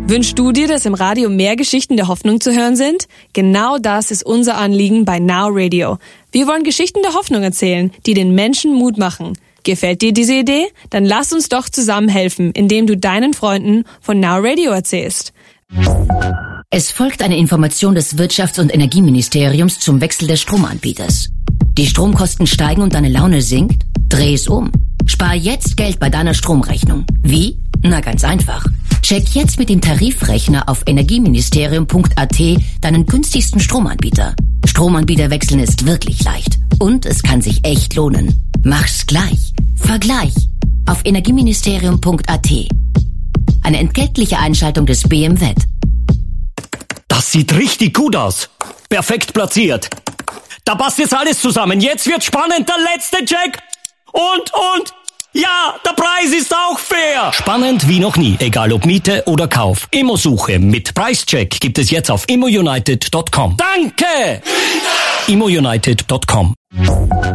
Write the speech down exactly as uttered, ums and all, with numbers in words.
Wünschst du dir, dass im Radio mehr Geschichten der Hoffnung zu hören sind? Genau das ist unser Anliegen bei Now Radio. Wir wollen Geschichten der Hoffnung erzählen, die den Menschen Mut machen. Gefällt dir diese Idee? Dann lass uns doch zusammen helfen, indem du deinen Freunden von Now Radio erzählst. Es folgt eine Information des Wirtschafts- und Energieministeriums zum Wechsel des Stromanbieters. Die Stromkosten steigen und deine Laune sinkt? Dreh es um. Spar jetzt Geld bei deiner Stromrechnung. Wie? Na, ganz einfach. Check jetzt mit dem Tarifrechner auf energieministerium punkt a t deinen günstigsten Stromanbieter. Stromanbieter wechseln ist wirklich leicht. Und es kann sich echt lohnen. Mach's gleich. Vergleich. Auf energieministerium punkt a t. Eine entgeltliche Einschaltung des B M W. Das sieht richtig gut aus. Perfekt platziert. Da passt jetzt alles zusammen. Jetzt wird spannend. Der letzte Check. Und, und... Ja, der Preis ist auch fair. Spannend wie noch nie, egal ob Miete oder Kauf. Immosuche mit Preischeck gibt es jetzt auf immo united punkt com. Danke! Immo united punkt com.